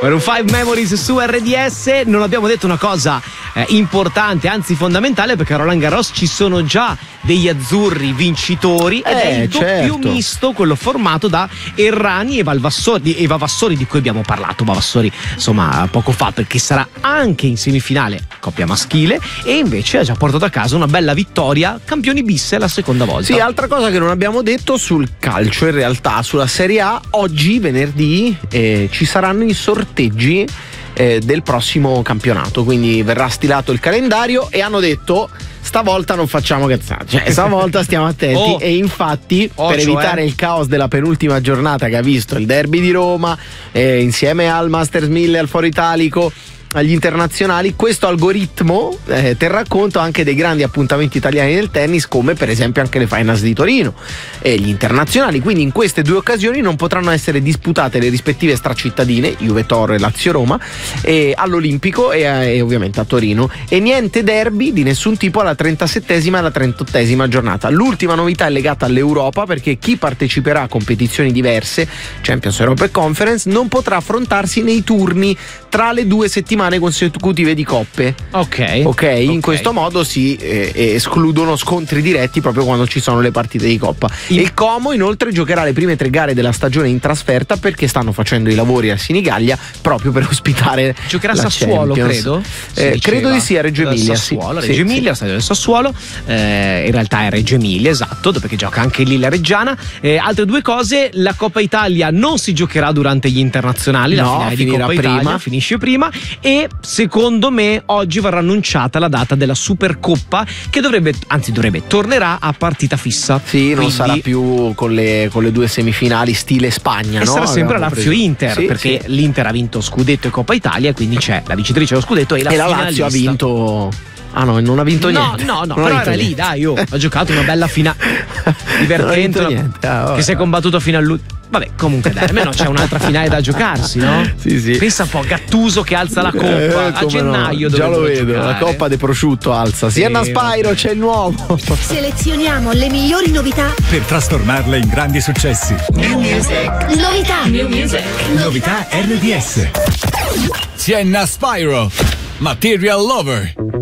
Maroon 5 Memories su RDS. Non abbiamo detto una cosa importante, anzi fondamentale, perché a Roland Garros ci sono già degli azzurri vincitori ed è il doppio misto, quello formato da Errani e Vavassori, di cui abbiamo parlato Vavassori insomma poco fa, perché sarà anche in semifinale coppia maschile, e invece ha già portato a casa una bella vittoria, campioni bis, è la seconda volta. Sì, altra cosa che non abbiamo detto sul calcio, in realtà sulla Serie A, oggi venerdì ci saranno i sorteggi del prossimo campionato, quindi verrà stilato il calendario e hanno detto stavolta non facciamo cazzate, cioè stavolta stiamo attenti e infatti per evitare il caos della penultima giornata che ha visto il derby di Roma insieme al Masters 1000, al Foro Italico, agli internazionali, questo algoritmo terrà conto anche dei grandi appuntamenti italiani del tennis, come per esempio anche le finals di Torino e gli internazionali. Quindi in queste due occasioni non potranno essere disputate le rispettive stracittadine, Juve Toro e Lazio Roma, all'Olimpico e ovviamente a Torino, e niente derby di nessun tipo alla 37esima e alla 38esima giornata. L'ultima novità è legata all'Europa, perché chi parteciperà a competizioni diverse, Champions, Europa e Conference, non potrà affrontarsi nei turni tra le 2 settimane consecutive di coppe. Ok. In questo modo si escludono scontri diretti proprio quando ci sono le partite di coppa. Il Como inoltre giocherà le prime 3 gare della stagione in trasferta, perché stanno facendo i lavori a Sinigaglia proprio per ospitare giocherà la Sassuolo, Champions. Credo di sì, a Reggio Emilia. Reggio Emilia, stadio del Sassuolo, in realtà è Reggio Emilia, esatto, perché gioca anche lì la Reggiana. Altre 2 cose: la Coppa Italia non si giocherà durante gli internazionali, la finale di Coppa Italia finisce prima, e secondo me oggi verrà annunciata la data della Supercoppa, che tornerà a partita fissa. Sì, non sarà più con le 2 semifinali stile Spagna, e no? sarà sempre la Lazio-Inter, perché l'Inter ha vinto Scudetto e Coppa Italia, quindi c'è la vincitrice dello Scudetto e la Lazio ha vinto. Ah no, non ha vinto niente. No, però era lì, dai, ha giocato una bella finale divertente, che si è combattuto fino all'ultimo. Vabbè, comunque dai, almeno c'è un'altra finale da giocarsi, no? Sì. Pensa un po', Gattuso che alza la coppa a gennaio. Già lo vedo, la coppa de prosciutto alza. Sienna Spyro, c'è il nuovo. Selezioniamo le migliori novità per trasformarle in grandi successi. New Music. Novità. New Music. Novità RDS. Sienna Spyro, Material Lover.